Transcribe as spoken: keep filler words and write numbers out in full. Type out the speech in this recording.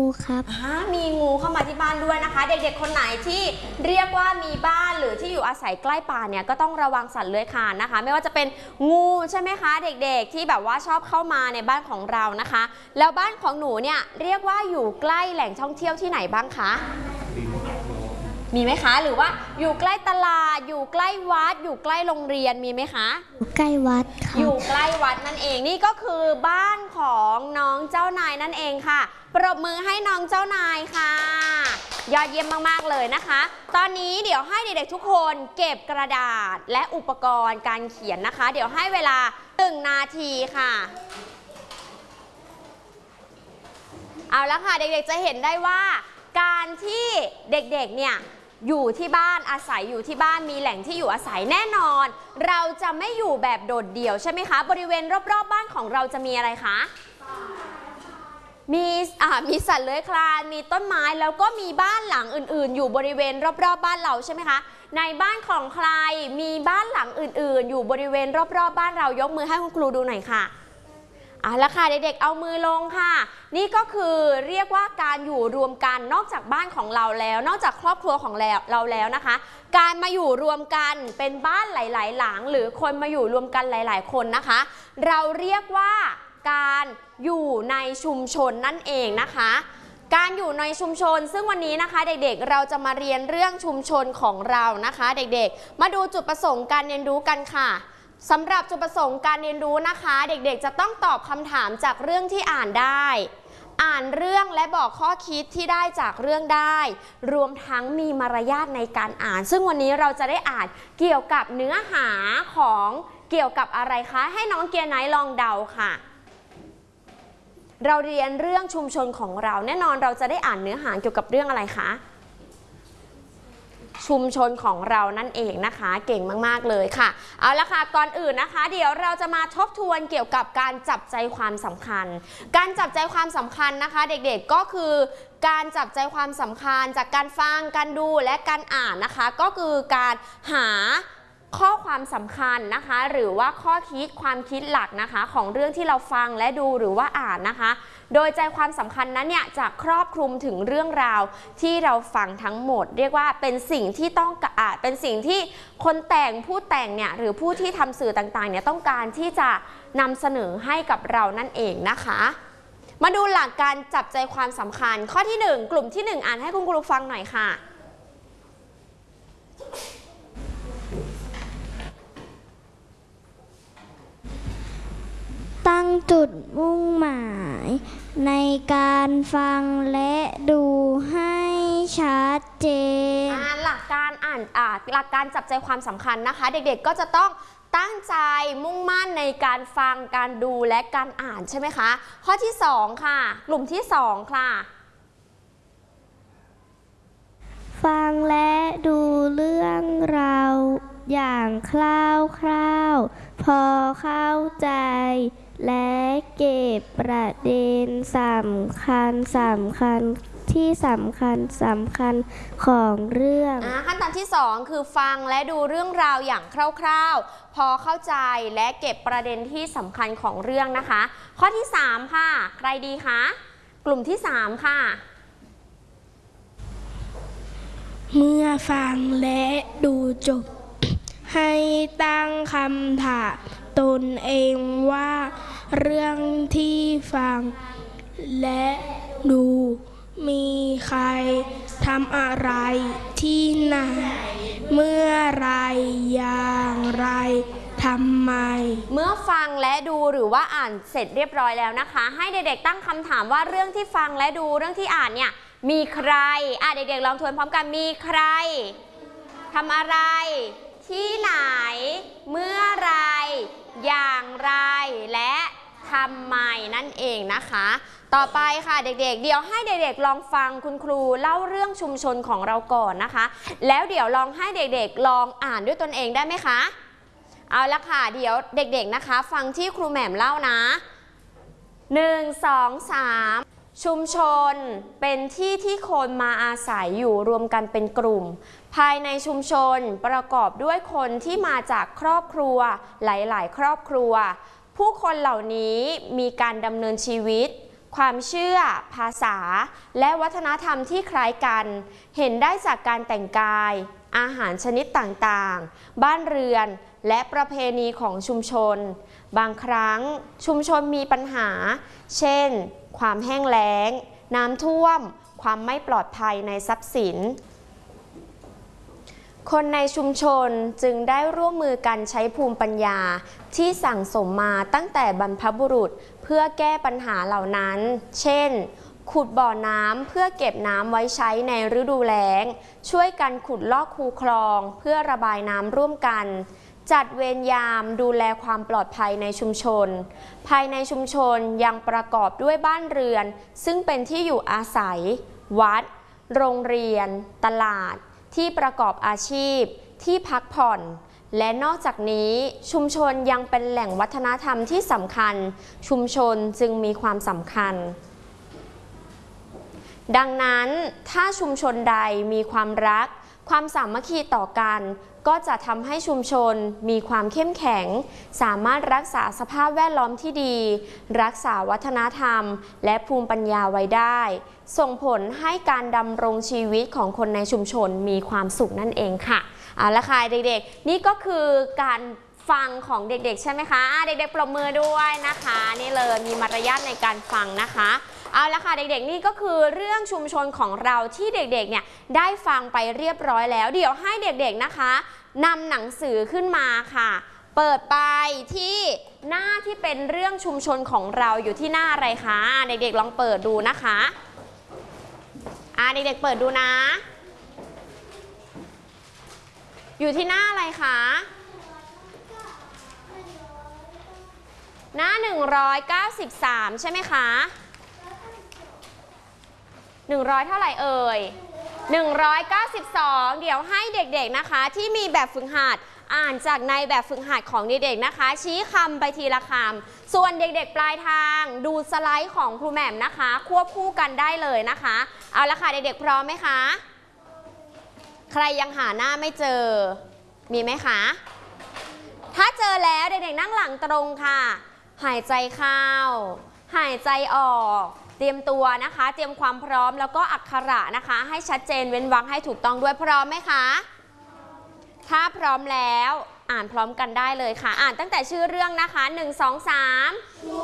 ครับมีงูเข้ามาที่บ้านด้วยนะคะเด็กๆคนไหนที่เรียกว่ามีบ้านหรือที่อยู่อาศัยใกล้ป่าเนี่ยก็ต้องระวังสัตว์เลื้อยคลานนะคะไม่ว่าจะเป็นงูใช่ไหมคะเด็กๆที่แบบว่าชอบเข้ามาในบ้านของเรานะคะแล้วบ้านของหนูเนี่ยเรียกว่าอยู่ใกล้แหล่งท่องเที่ยวที่ไหนบ้างคะมีไหมคะหรือว่าอยู่ใกล้ตลาดอยู่ใกล้วัดอยู่ใกล้โรงเรียนมีไหมคะอยู่ใกล้วัดค่ะอยู่ใกล้วัดนั่นเองนี่ก็คือบ้านของน้องเจ้านายนั่นเองค่ะปรบมือให้น้องเจ้านายค่ะยอดเยี่ยมมากๆเลยนะคะตอนนี้เดี๋ยวให้เด็กๆทุกคนเก็บกระดาษและอุปกรณ์การเขียนนะคะเดี๋ยวให้เวลาหนึ่งนาทีค่ะเอาละค่ะเด็กๆจะเห็นได้ว่าการที่เด็กๆเนี่ยอยู่ที่บ้านอาศัยอยู่ที่บ้านมีแหล่งที่อยู่อาศัยแน่นอนเราจะไม่อยู่แบบโดดเดี่ยวใช่ไหมคะบริเวณรอบๆ บ, บ้านของเราจะมีอะไรคะมีอ่ามีสัตว์เลื้อยคลานมีต้นไม้แล้วก็มีบ้านหลังอื่นๆอยู่บริเวณรอบๆ บ้านเราใช่ไหมคะในบ้านของใครมีบ้านหลังอื่นๆอยู่บริเวณรอบๆ บ้านเรายกมือให้คุณครูดูหน่อยค่ะเอาละค่ะเด็กๆเอามือลงค่ะนี่ก็คือเรียกว่าการอยู่รวมกันนอกจากบ้านของเราแล้วนอกจากครอบครัวของเราแล้วนะคะการมาอยู่รวมกันเป็นบ้านหลายๆหลังหรือคนมาอยู่รวมกันหลายๆคนนะคะเราเรียกว่าการอยู่ในชุมชนนั่นเองนะคะการอยู่ในชุมชนซึ่งวันนี้นะคะเด็กๆเราจะมาเรียนเรื่องชุมชนของเรานะคะเด็กๆมาดูจุดประสงค์การเรียนรู้กันค่ะสำหรับจุดประสงค์การเรียนรู้นะคะเด็กๆจะต้องตอบคำถามจากเรื่องที่อ่านได้อ่านเรื่องและบอกข้อคิดที่ได้จากเรื่องได้รวมทั้งมีมารยาทในการอ่านซึ่งวันนี้เราจะได้อ่านเกี่ยวกับเนื้อหาของเกี่ยวกับอะไรคะให้น้องเกียร์ไนท์ลองเดาค่ะเราเรียนเรื่องชุมชนของเราแน่นอนเราจะได้อ่านเนื้อหาเกี่ยวกับเรื่องอะไรคะชุมชนของเรานั่นเองนะคะเก่งมากๆเลยค่ะเอาละค่ะก่อนอื่นนะคะเดี๋ยวเราจะมาทบทวนเกี่ยวกับการจับใจความสำคัญการจับใจความสำคัญนะคะเด็กๆก็คือการจับใจความสำคัญจากการฟังการดูและการอ่านนะคะก็คือการหาข้อความสำคัญนะคะหรือว่าข้อคิดความคิดหลักนะคะของเรื่องที่เราฟังและดูหรือว่าอ่านนะคะโดยใจความสำคัญนั้นเนี่ยจะครอบคลุมถึงเรื่องราวที่เราฟังทั้งหมดเรียกว่าเป็นสิ่งที่ต้องอ่านเป็นสิ่งที่คนแต่งผู้แต่งเนี่ยหรือผู้ที่ทำสื่อต่างๆเนี่ยต้องการที่จะนำเสนอให้กับเรานั่นเองนะคะมาดูหลักการจับใจความสำคัญข้อที่หนึ่งกลุ่มที่หนึ่งอ่านให้คุณครูฟังหน่อยค่ะตั้งจุดมุ่งหมายในการฟังและดูให้ชัดเจนหลักการอ่านอ่าหลักการจับใจความสำคัญนะคะเด็กๆก็จะต้องตั้งใจมุ่งมั่นในการฟังการดูและการอ่านใช่ไหมคะข้อที่สองค่ะกลุ่มที่สองค่ะฟังและดูเรื่องราวอย่างคร่าวๆพอเข้าใจและเก็บประเด็นสำคัญสำคัญที่สำคัญสำคัญของเรื่องอ่าขั้นตอนที่สองคือฟังและดูเรื่องราวอย่างคร่าวๆพอเข้าใจและเก็บประเด็นที่สำคัญของเรื่องนะคะข้อที่สามค่ะใครดีคะกลุ่มที่สามค่ะเมื่อฟังและดูจบให้ตั้งคำถามตนเองว่าเรื่องที่ฟังและดูมีใครทำอะไรที่ไหนเมื่อไรอย่างไรทำไมเมื่อฟังและดูหรือว่าอ่านเสร็จเรียบร้อยแล้วนะคะให้เด็กๆตั้งคำถามว่าเรื่องที่ฟังและดูเรื่องที่อ่านเนี่ยมีใครอ่ะเด็กๆลองทวนพร้อมกันมีใครทำอะไรที่ไหนเมื่อไรอย่างไรและทำไมนั่นเองนะคะต่อไปค่ะเด็กๆเดี๋ยวให้เด็กๆลองฟังคุณครูเล่าเรื่องชุมชนของเราก่อนนะคะแล้วเดี๋ยวลองให้เด็กๆลองอ่านด้วยตนเองได้ไหมคะเอาละค่ะเดี๋ยวเด็กๆนะคะฟังที่ครูแหม่มเล่านะหนึ่ง สอง สามชุมชนเป็นที่ที่คนมาอาศัยอยู่รวมกันเป็นกลุ่มภายในชุมชนประกอบด้วยคนที่มาจากครอบครัวหลายๆครอบครัวผู้คนเหล่านี้มีการดำเนินชีวิตความเชื่อภาษาและวัฒนธรรมที่คล้ายกันเห็นได้จากการแต่งกายอาหารชนิดต่างๆบ้านเรือนและประเพณีของชุมชนบางครั้งชุมชนมีปัญหาเช่นความแห้งแล้งน้ำท่วมความไม่ปลอดภัยในทรัพย์สินคนในชุมชนจึงได้ร่วมมือกันใช้ภูมิปัญญาที่สั่งสมมาตั้งแต่บรรพบุรุษเพื่อแก้ปัญหาเหล่านั้นเช่นขุดบ่อน้ำเพื่อเก็บน้ำไว้ใช้ในฤดูแล้งช่วยกันขุดลอกคูคลองเพื่อระบายน้ำร่วมกันจัดเวรยามดูแลความปลอดภัยในชุมชนภายในชุมชนยังประกอบด้วยบ้านเรือนซึ่งเป็นที่อยู่อาศัยวัดโรงเรียนตลาดที่ประกอบอาชีพที่พักผ่อนและนอกจากนี้ชุมชนยังเป็นแหล่งวัฒนธรรมที่สำคัญชุมชนจึงมีความสำคัญดังนั้นถ้าชุมชนใดมีความรักความสามัคคีต่อกันก็จะทำให้ชุมชนมีความเข้มแข็งสามารถรักษาสภาพแวดล้อมที่ดีรักษาวัฒนธรรมและภูมิปัญญาไว้ได้ส่งผลให้การดำรงชีวิตของคนในชุมชนมีความสุขนั่นเองค่ะเอาละค่ะเด็กๆนี่ก็คือการฟังของเด็กๆใช่ไหมคะเด็กๆปรบมือด้วยนะคะนี่เลยมีมารยาทในการฟังนะคะเอาละค่ะเด็กๆนี่ก็คือเรื่องชุมชนของเราที่เด็กๆเนี่ยได้ฟังไปเรียบร้อยแล้วเดี๋ยวให้เด็กๆนะคะนำหนังสือขึ้นมาค่ะเปิดไปที่หน้าที่เป็นเรื่องชุมชนของเราอยู่ที่หน้าอะไรคะเด็กๆลองเปิดดูนะคะอ่าเด็กๆเปิดดูนะอยู่ที่หน้าอะไรคะหน้าหนึ่งร้อยเก้าสิบสามใช่ไหมคะหนึ่งร้อยเท่าไหร่เอ่ยหนึ่งร้อยเก้าสิบสองเดี๋ยวให้เด็กๆนะคะที่มีแบบฝึกหัดอ่านจากในแบบฝึกหัดของเด็กๆนะคะชี้คำไปทีละคำส่วนเด็กๆปลายทางดูสไลด์ของครูแหม่มนะคะควบคู่กันได้เลยนะคะเอาละค่ะเด็กๆพร้อมไหมคะใครยังหาหน้าไม่เจอมีไหมคะถ้าเจอแล้วเด็กๆนั่งหลังตรงค่ะหายใจเข้าหายใจออกเตรียมตัวนะคะเตรียมความพร้อมแล้วก็อักขระนะคะให้ชัดเจนเว้นวรรคให้ถูกต้องด้วยพร้อมไหมคะถ้าพร้อมแล้วอ่านพร้อมกันได้เลยค่ะอ่านตั้งแต่ชื่อเรื่องนะคะหนึ่ง สอง สาม